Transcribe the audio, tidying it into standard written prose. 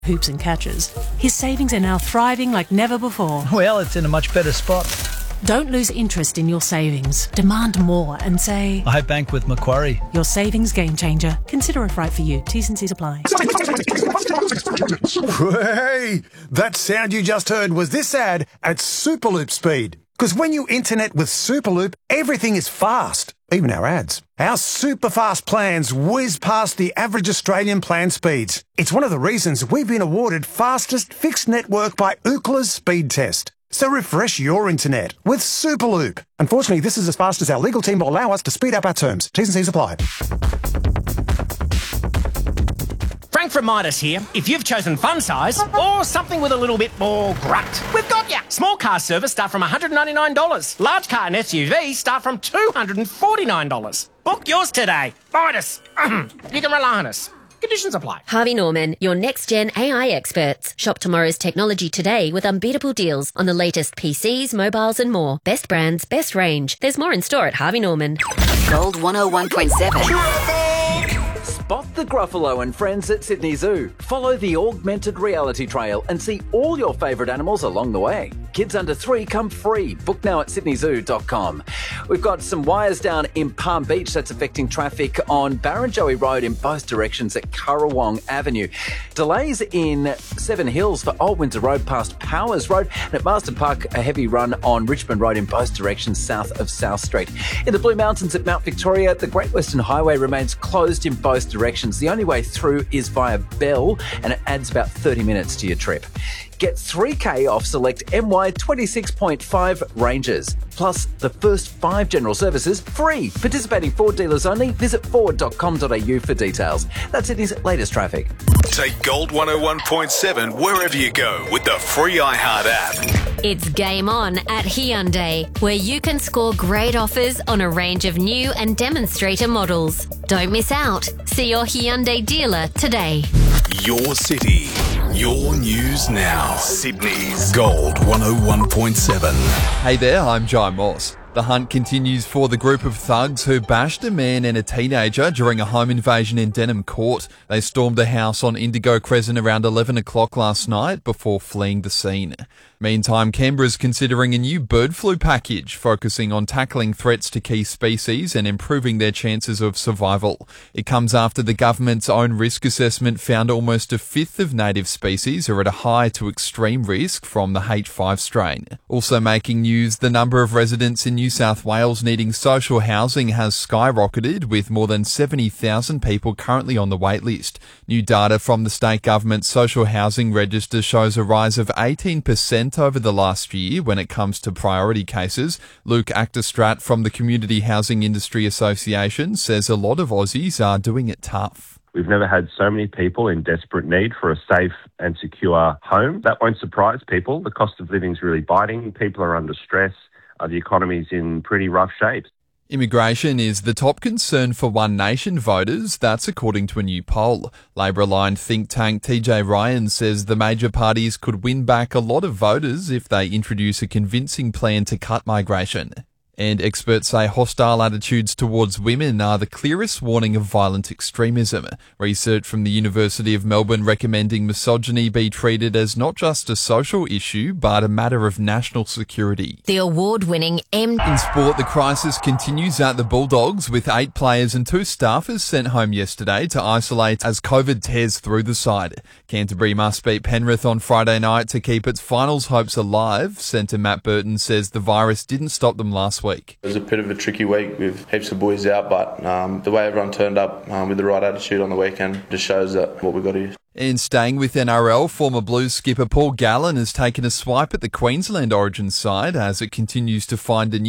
hoops and catches, his savings are now thriving like never before. Well, it's in a much better spot. Don't lose interest in your savings. Demand more and say, I bank with Macquarie. Your savings game changer. Consider if right for you. T's and C's apply. Hey, that sound you just heard was this ad at Superloop speed. Because when you internet with Superloop, everything is fast, even our ads. Our super fast plans whiz past the average Australian plan speeds. It's one of the reasons we've been awarded fastest fixed network by Ookla's speed test. So refresh your internet with Superloop. Unfortunately, this is as fast as our legal team will allow us to speed up our terms. T's and C's apply. Frank from Midas here. If you've chosen fun size or something with a little bit more grunt, we've got ya. Small car service start from $199. Large car and SUV start from $249. Book yours today. Midas. You can rely on us. Conditions apply. Harvey Norman, your next-gen AI experts. Shop tomorrow's technology today with unbeatable deals on the latest PCs, mobiles and more. Best brands, best range. There's more in store at Harvey Norman. Gold 101.7. Spot the Gruffalo and friends at Sydney Zoo. Follow the augmented reality trail and see all your favourite animals along the way. Kids under 3 come free. Book now at sydneyzoo.com. We've got some wires down in Palm Beach that's affecting traffic on Barrenjoey Road in both directions at Currawong Avenue. Delays in Seven Hills for Old Windsor Road past Powers Road, and at Marsden Park a heavy run on Richmond Road in both directions south of South Street. In the Blue Mountains at Mount Victoria, the Great Western Highway remains closed in both directions. The only way through is via Bell, and it adds about 30 minutes to your trip. Get $3K off select MY 26.5 ranges. Plus, the first 5 general services free. Participating Ford dealers only. Visit ford.com.au for details. That's Sydney's latest traffic. Take Gold 101.7 wherever you go with the free iHeart app. It's game on at Hyundai, where you can score great offers on a range of new and demonstrator models. Don't miss out. See your Hyundai dealer today. Your city, your news now. Sydney's Gold 101.7. Hey there, I'm Jai Moss. The hunt continues for the group of thugs who bashed a man and a teenager during a home invasion in Denham Court. They stormed a house on Indigo Crescent around 11 o'clock last night before fleeing the scene. Meantime, Canberra's considering a new bird flu package, focusing on tackling threats to key species and improving their chances of survival. It comes after the government's own risk assessment found almost a fifth of native species are at a high to extreme risk from the H5 strain. Also making news, the number of residents in New South Wales needing social housing has skyrocketed, with more than 70,000 people currently on the wait list. New data from the state government's social housing register shows a rise of 18% over the last year when it comes to priority cases. Luke Acterstrat from the Community Housing Industry Association says a lot of Aussies are doing it tough. We've never had so many people in desperate need for a safe and secure home. That won't surprise people. The cost of living is really biting. People are under stress. The economy's in pretty rough shape. Immigration is the top concern for One Nation voters. That's according to a new poll. Labor-aligned think tank TJ Ryan says the major parties could win back a lot of voters if they introduce a convincing plan to cut migration. And experts say hostile attitudes towards women are the clearest warning of violent extremism. Research from the University of Melbourne recommending misogyny be treated as not just a social issue, but a matter of national security. The award-winning In sport, the crisis continues at the Bulldogs, with 8 players and 2 staffers sent home yesterday to isolate as COVID tears through the side. Canterbury must beat Penrith on Friday night to keep its finals hopes alive. Centre Matt Burton says the virus didn't stop them last week. It was a bit of a tricky week with heaps of boys out, but the way everyone turned up with the right attitude on the weekend just shows that what we've got to use. And staying with NRL, former Blues skipper Paul Gallen has taken a swipe at the Queensland Origin side as it continues to find a new